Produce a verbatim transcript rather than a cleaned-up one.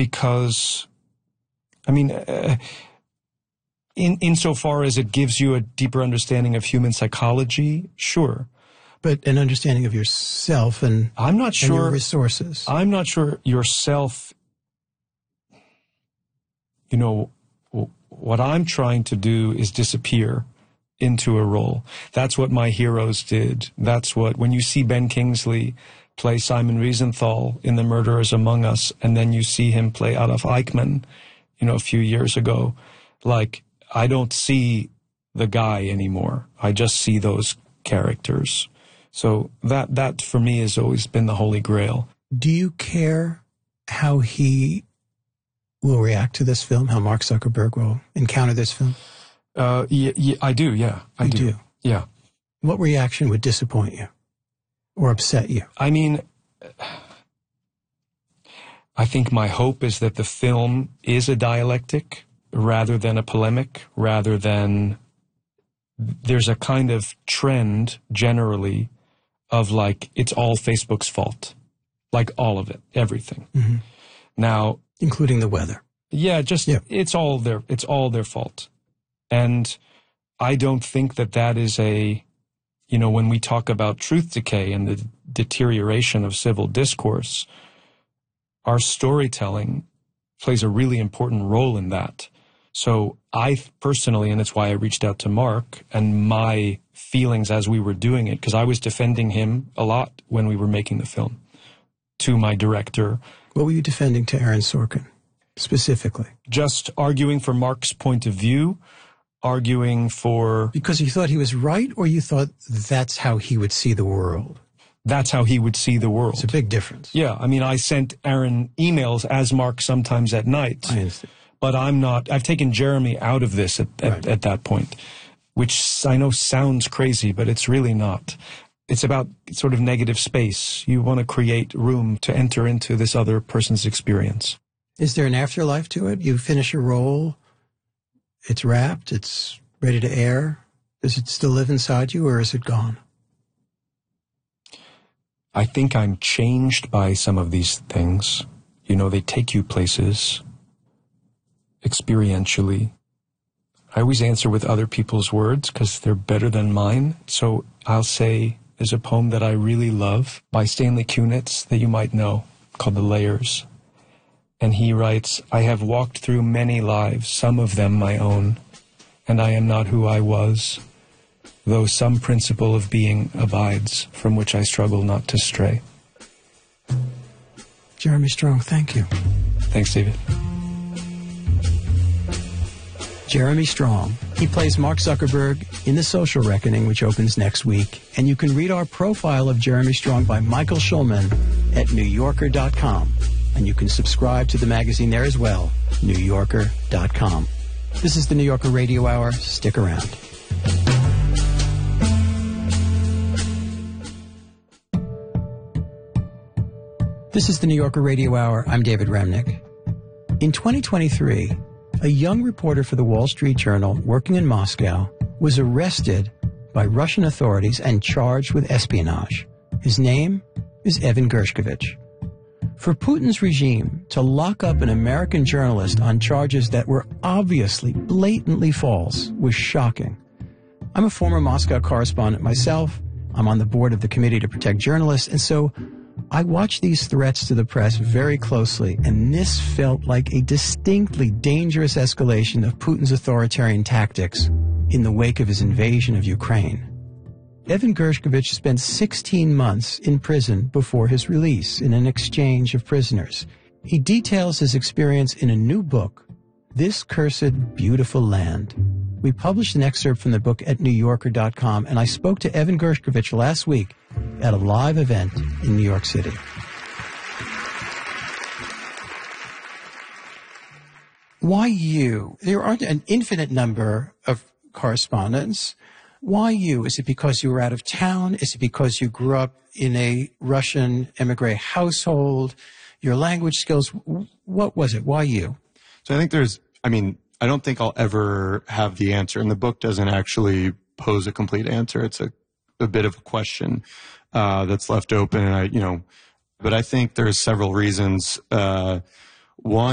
because, I mean, uh, in insofar as it gives you a deeper understanding of human psychology, sure. But an understanding of yourself and, I'm not sure, and your resources. I'm not sure yourself, you know, what I'm trying to do is disappear into a role. That's what my heroes did. That's what, when you see Ben Kingsley play Simon Wiesenthal in The Murderers Among Us, and then you see him play Adolf Eichmann, you know, a few years ago, like, I don't see the guy anymore. I just see those characters. So that, that for me has always been the Holy Grail. Do you care how he will react to this film, how Mark Zuckerberg will encounter this film? Uh, yeah, yeah, I do, yeah. I you do. do? Yeah. What reaction would disappoint you or upset you? I mean, I think my hope is that the film is a dialectic rather than a polemic, rather than, there's a kind of trend generally of like, it's all Facebook's fault. Like all of it, everything. Mm-hmm. Now, including the weather. Yeah, just, yeah. it's all their, it's all their fault. And I don't think that that is a, you know, when we talk about truth decay and the deterioration of civil discourse, our storytelling plays a really important role in that. So I personally, and that's why I reached out to Mark, and my feelings as we were doing it, because I was defending him a lot when we were making the film, to my director. What were you defending to Aaron Sorkin, specifically? Just arguing for Mark's point of view, arguing for... Because you thought he was right, or you thought that's how he would see the world? That's how he would see the world. It's a big difference. Yeah, I mean, I sent Aaron emails as Mark sometimes at night. I understand. But I'm not, I've taken Jeremy out of this at, at, right. at that point, which I know sounds crazy, but it's really not. It's about sort of negative space. You want to create room to enter into this other person's experience. Is there an afterlife to it? You finish your role, it's wrapped, it's ready to air. Does it still live inside you, or is it gone? I think I'm changed by some of these things. You know, they take you places. Experientially. I always answer with other people's words because they're better than mine. So I'll say, there's a poem that I really love by Stanley Kunitz that you might know, called The Layers. And he writes, I have walked through many lives, some of them my own, and I am not who I was, though some principle of being abides, from which I struggle not to stray. Jeremy Strong, thank you. Thanks, David. Jeremy Strong. He plays Mark Zuckerberg in The Social Reckoning, which opens next week. And you can read our profile of Jeremy Strong by Michael Schulman at New Yorker dot com. And you can subscribe to the magazine there as well, New Yorker dot com. This is the New Yorker Radio Hour. Stick around. This is the New Yorker Radio Hour. I'm David Remnick. In twenty twenty-three, a young reporter for the Wall Street Journal working in Moscow was arrested by Russian authorities and charged with espionage. His name is Evan Gershkovich. For Putin's regime to lock up an American journalist on charges that were obviously, blatantly false was shocking. I'm a former Moscow correspondent myself. I'm on the board of the Committee to Protect Journalists, and so I watched these threats to the press very closely, and this felt like a distinctly dangerous escalation of Putin's authoritarian tactics in the wake of his invasion of Ukraine. Evan Gershkovich spent sixteen months in prison before his release in an exchange of prisoners. He details his experience in a new book, This Cursed Beautiful Land. We published an excerpt from the book at New Yorker dot com, and I spoke to Evan Gershkovich last week at a live event in New York City. Why you? There aren't an infinite number of correspondents. Why you? Is it because you were out of town? Is it because you grew up in a Russian emigre household? Your language skills? What was it? Why you? So I think there's, I mean, I don't think I'll ever have the answer, and the book doesn't actually pose a complete answer. It's a, a bit of a question uh, that's left open, and I, you know, but I think there's several reasons. Uh, one,